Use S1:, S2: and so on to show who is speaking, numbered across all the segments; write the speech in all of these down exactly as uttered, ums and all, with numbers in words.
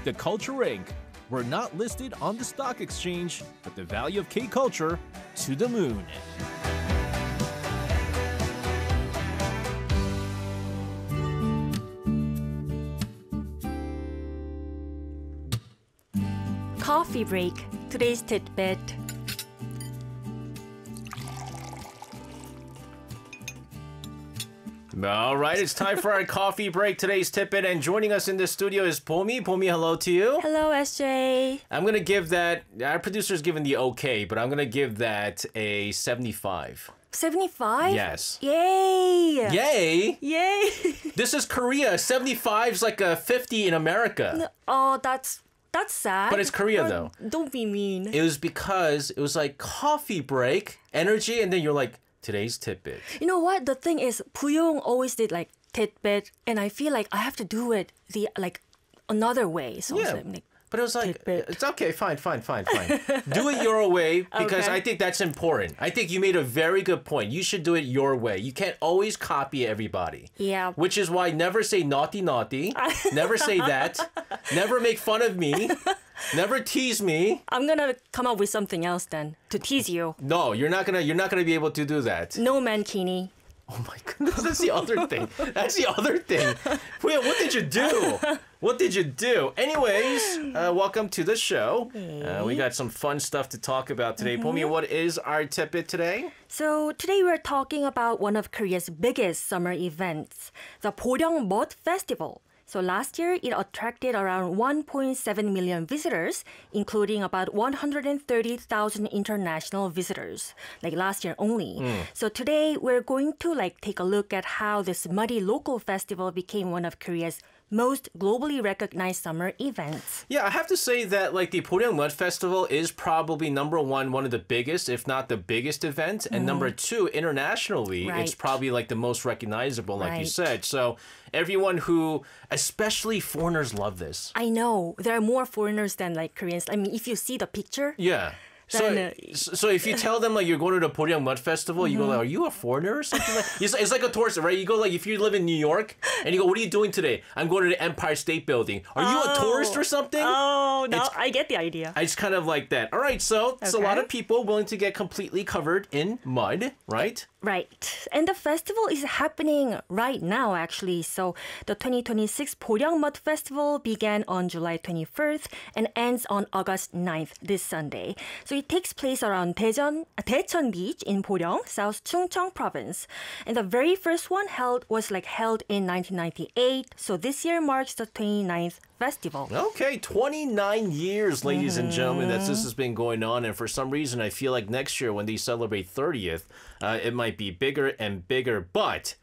S1: The Culture Incorporated. We're not listed on the stock exchange, but the value of K-Culture to the moon.
S2: Coffee break. Today's tidbit.
S3: All right, it's time for our coffee break. Today's tidbit, and joining us in the studio is Pomi. Pomi, hello to you.
S2: Hello, S J.
S3: I'm going to give that, our producer's given the okay, but I'm going to give that a seventy-five.
S2: seventy-five?
S3: Yes.
S2: Yay!
S3: Yay!
S2: Yay!
S3: This is Korea. seventy-five is like a fifty in America.
S2: Oh, that's that's sad.
S3: But it's Korea,
S2: Don't-
S3: though.
S2: Don't be mean.
S3: It was because it was like coffee break, energy, and then you're like, today's tidbit.
S2: You know what? The thing is, Puyong always did like tidbit, and I feel like I have to do it the like another way. So it's
S3: Yeah.
S2: like,
S3: But it was like,
S2: Tidbit.
S3: it's okay, fine, fine, fine, fine. Do it your way because
S2: Okay.
S3: I think that's important. I think you made a very good point. You should do it your way. You can't always copy everybody.
S2: Yeah.
S3: Which is why never say naughty, naughty. Never say that. Never make fun of me. Never tease me.
S2: I'm gonna come up with something else then to tease you.
S3: No, you're not gonna. You're not gonna be able to do that.
S2: No mankini.
S3: Oh my goodness, that's the other thing. That's the other thing. Wait, what did you do? What did you do? Anyways, uh, welcome to the show. Uh, we got some fun stuff to talk about today. Pomi, what is our tidbit today?
S2: So today we're talking about one of Korea's biggest summer events, the Boryong Mud Festival. So last year, it attracted around one point seven million visitors, including about one hundred thirty thousand international visitors, like last year only. So today, we're going to like take a look at how this muddy local festival became one of Korea's most globally recognized summer events.
S3: Yeah, I have to say that like the Boryong Mud Festival is probably number one, one of the biggest, if not the biggest event. And number two, internationally,
S2: Right.
S3: it's probably like the most recognizable, like you
S2: Right.
S3: said. So everyone who, especially foreigners, love this.
S2: I know there are more foreigners than like Koreans. I mean, if you see the picture,
S3: Yeah. So,
S2: Then, uh,
S3: so if you tell them like you're going to the Boryong Mud Festival, you go like, "Are you a foreigner or something?" Like it's, it's like a tourist, right? You go like if you live in New York and you go, "What are you doing today?" "I'm going to the Empire State Building." "Are you a tourist or something?"
S2: oh, now
S3: It's-
S2: I get the idea.
S3: It's kind of like that. All right, so it's a lot
S2: Okay.
S3: of people willing to get completely covered in mud, right?
S2: Right. And the festival is happening right now, actually. So the twenty twenty-six Boryong Mud Festival began on July twenty-first and ends on August ninth, this Sunday. So it takes place around Daejeon, uh, Daecheon Beach in Boryong, South Chungcheong Province. And the very first one held was like held in nineteen ninety-eight. So this year marks the twenty-ninth festival.
S3: Okay, twenty-nine years, ladies and gentlemen, that this has been going on. And for some reason, I feel like next year when they celebrate thirtieth, uh, it might be bigger and bigger. But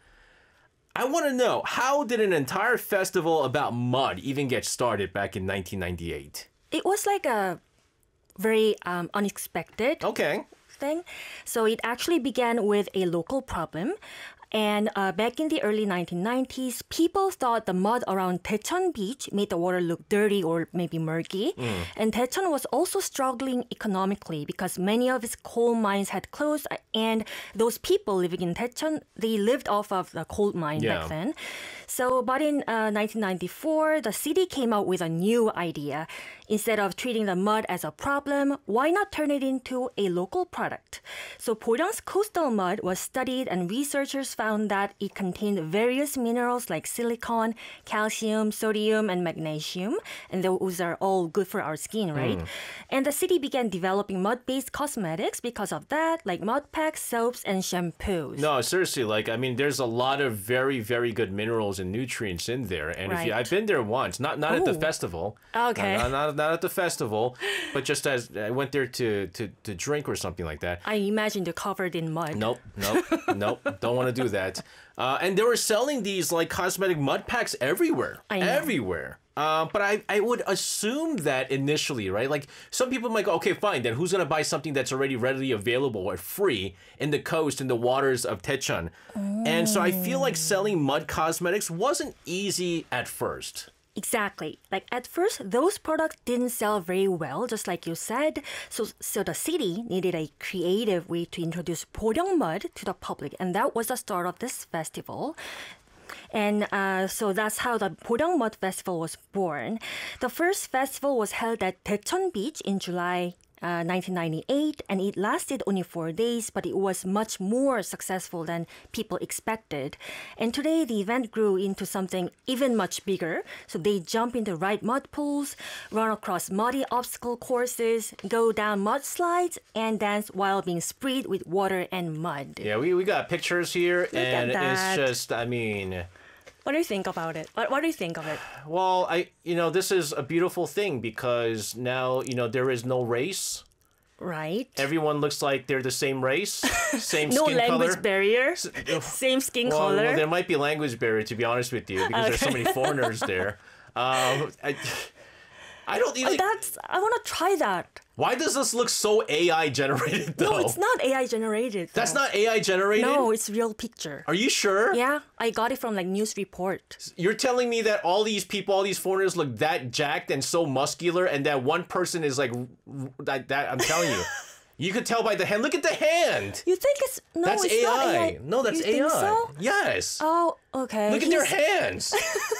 S3: I want to know, how did an entire festival about mud even get started back in nineteen ninety-eight?
S2: It was like a very um, unexpected
S3: Okay.
S2: thing. So it actually began with a local problem. And uh, back in the early nineteen nineties, people thought the mud around Daecheon Beach made the water look dirty or maybe murky. And Daecheon was also struggling economically because many of its coal mines had closed. And those people living in Daecheon, they lived off of the coal mine
S3: Yeah.
S2: back then. So, but in uh, nineteen ninety-four, the city came out with a new idea. Instead of treating the mud as a problem, why not turn it into a local product? So Boryong's coastal mud was studied, and researchers found that it contained various minerals like silicon, calcium, sodium, and magnesium. And those are all good for our skin, right? And the city began developing mud-based cosmetics because of that, like mud packs, soaps, and shampoos.
S3: No, seriously, like, I mean, there's a lot of very, very good minerals and nutrients in there. And if you,
S2: Right.
S3: I've been there once, not not at the
S2: Ooh.
S3: festival.
S2: Okay.
S3: Uh, not, not at the festival, but just as I went there to, to, to drink or something like that.
S2: I imagine they're covered in mud.
S3: Nope, nope, nope. Don't want to do that. Uh, and they were selling these like cosmetic mud packs everywhere,
S2: I know.
S3: everywhere. Uh, but I, I would assume that initially, right? Like some people might go, okay, fine. Then who's gonna buy something that's already readily available or free in the coast in the waters of Daecheon? And so I feel like selling mud cosmetics wasn't easy at first.
S2: Exactly. Like at first, those products didn't sell very well, just like you said. So, so the city needed a creative way to introduce Boryong mud to the public, and that was the start of this festival. And uh, so that's how the Boryang Mud Festival was born. The first festival was held at Daecheon Beach in July uh, nineteen ninety-eight, and it lasted only four days, but it was much more successful than people expected. And today, the event grew into something even much bigger. So they jump into right mud pools, run across muddy obstacle courses, go down mud slides, and dance while being sprayed with water and mud.
S3: Yeah, we, we got pictures here,
S2: Look
S3: and
S2: at that.
S3: it's just, I mean...
S2: What do you think about it? What, what do you think of it?
S3: Well, I you know, this is a beautiful thing because now, you know, there is no race.
S2: Right?
S3: Everyone looks like they're the same race, same
S2: No
S3: skin
S2: language
S3: color.
S2: barrier, same skin
S3: Well,
S2: color.
S3: well, there might be language barrier, to be honest with you, because there's so many foreigners there. Um, I, I don't
S2: Uh,
S3: even.
S2: That's I want to try that.
S3: Why does this look so A I generated, though?
S2: No, it's not A I generated.
S3: That's
S2: though.
S3: not A I generated?
S2: No, it's real picture.
S3: Are you sure?
S2: Yeah, I got it from like news report.
S3: You're telling me that all these people, all these foreigners look that jacked and so muscular, and that one person is like r- that, that I'm telling you. You could tell by the hand. Look at the hand.
S2: You think it's no?
S3: That's
S2: it's
S3: A I.
S2: not A I.
S3: No, that's
S2: you
S3: A I.
S2: Think so?
S3: Yes.
S2: Oh, okay.
S3: Look at their
S2: He's-
S3: hands.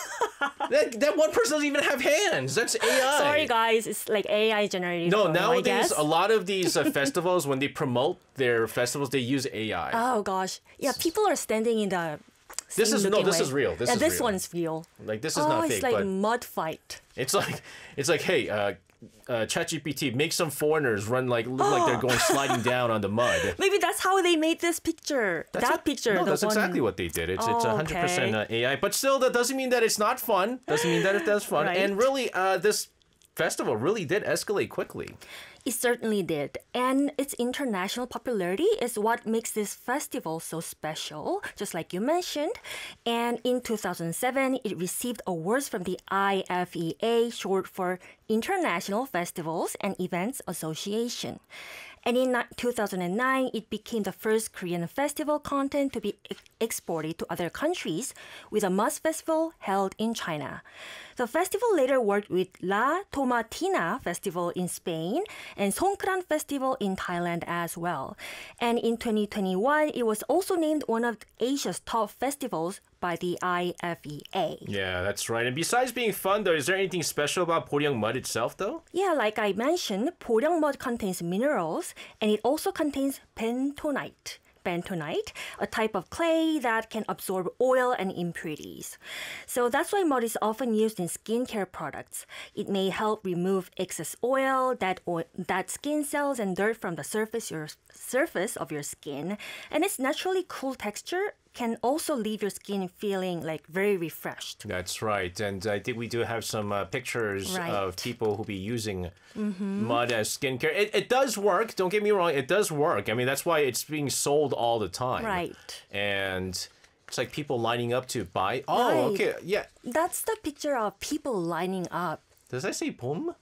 S3: that that one person doesn't even have hands. That's A I.
S2: Sorry, guys. It's like A I generated.
S3: No,
S2: photo, I
S3: nowadays
S2: guess.
S3: a lot of these uh, festivals, when they promote their festivals, they use A I.
S2: Oh gosh, yeah. People are standing in the.
S3: This is- no,
S2: same-looking
S3: this
S2: way.
S3: is real. This
S2: yeah,
S3: is
S2: this
S3: real.
S2: one's real.
S3: Like this is
S2: Oh,
S3: not
S2: it's
S3: fake,
S2: like
S3: but
S2: mud fight.
S3: it's like it's like hey, uh, uh, ChatGPT, make some foreigners run like look like they're going sliding down on the mud.
S2: Maybe that's how they made this picture.
S3: That's
S2: that
S3: what-
S2: picture.
S3: No,
S2: the
S3: that's
S2: one...
S3: exactly what they did. It's it's
S2: Oh,
S3: one hundred percent
S2: okay.
S3: uh, A I, but still, that doesn't mean that it's not fun. Doesn't mean that it does fun.
S2: Right.
S3: And really, uh, this festival really did escalate quickly.
S2: It certainly did. And its international popularity is what makes this festival so special, just like you mentioned. And in two thousand seven, it received awards from the I F E A, short for International Festivals and Events Association. And in ni- two thousand nine, it became the first Korean festival content to be e- exported to other countries, with a Must Festival held in China. The festival later worked with La Tomatina Festival in Spain and Songkran Festival in Thailand as well. And in twenty twenty-one, it was also named one of Asia's top festivals by the I F E A.
S3: Yeah, that's right. And besides being fun, though, is there anything special about Boryang Mud itself, though?
S2: Yeah, like I mentioned, Boryang mud contains minerals, and it also contains bentonite. Bentonite, a type of clay that can absorb oil and impurities. So that's why mud is often used in skincare products. It may help remove excess oil, that oil, that skin cells and dirt from the surface your surface of your skin, and its naturally cool texture can also leave your skin feeling like very refreshed.
S3: That's right. And I think we do have some uh, pictures
S2: Right.
S3: of people who be using mud as skincare. It, it does work. Don't get me wrong. It does work. I mean, that's why it's being sold all the time.
S2: Right.
S3: And it's like people lining up to buy. Oh,
S2: Right.
S3: okay. Yeah.
S2: That's the picture of people lining up.
S3: Does that say Pum?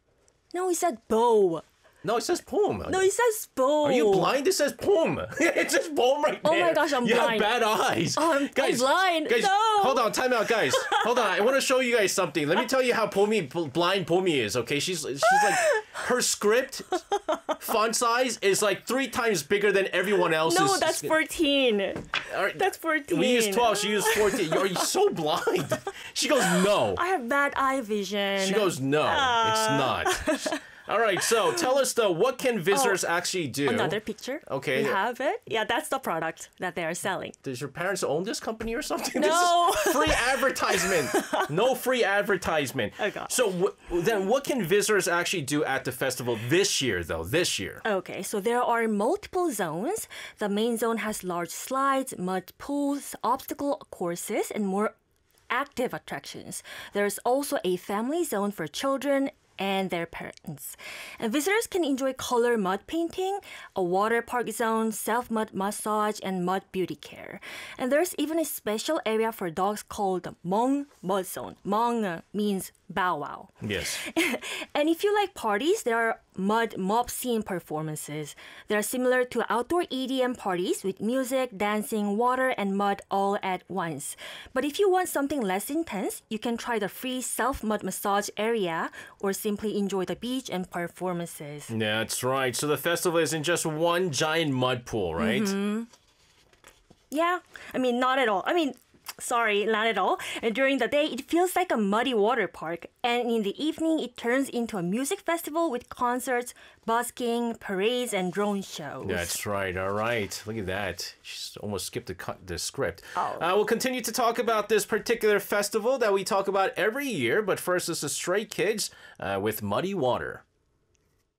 S2: No, it said bow.
S3: No, it says Pum.
S2: No, it says bow.
S3: Are you blind? It says Pum. It says Pum right
S2: Oh
S3: there.
S2: my gosh, I'm
S3: you
S2: blind.
S3: have bad eyes.
S2: Oh, I'm- I'm
S3: guys,
S2: blind.
S3: Guys,
S2: No.
S3: hold on. Time out, guys. Hold on. I want to show you guys something. Let me tell you how Pumi, blind Pumi is, okay? She's she's like, her script font size is like three times bigger than everyone else's.
S2: No, that's fourteen.
S3: All right,
S2: That's fourteen.
S3: We use twelve. She used fourteen. Are you so blind? She goes, no.
S2: I have bad eye vision.
S3: She goes, no, it's not. All right, so tell us though, what can visitors actually do?
S2: Oh, Another picture.
S3: Okay.
S2: We have it. Yeah, that's the product that they are selling.
S3: Does your parents own this company or something?
S2: No.
S3: This is free advertisement. No free advertisement.
S2: Oh, God.
S3: So w- then what can visitors actually do at the festival this year, though? This year?
S2: Okay, so there are multiple zones. The main zone has large slides, mud pools, obstacle courses, and more active attractions. There's also a family zone for children and their parents. And visitors can enjoy color mud painting, a water park zone, self-mud massage, and mud beauty care. And there's even a special area for dogs called the Hmong Mud Zone. Hmong uh, means bow wow.
S3: Yes.
S2: And if you like parties, there are mud mob scene performances. They are similar to outdoor E D M parties with music, dancing, water, and mud all at once. But if you want something less intense, you can try the free self-mud massage area or simply enjoy the beach and performances.
S3: Yeah, that's right. So the festival isn't just one giant mud pool, right?
S2: Yeah, I mean, not at all. I mean, Sorry, not at all. And during the day, it feels like a muddy water park. And in the evening, it turns into a music festival with concerts, busking, parades, and drone shows.
S3: That's right. All right. Look at that. She's almost skipped the, cu- the script.
S2: Oh.
S3: Uh, we'll continue to talk about this particular festival that we talk about every year. But first, this is Stray Kids uh, with Muddy Water.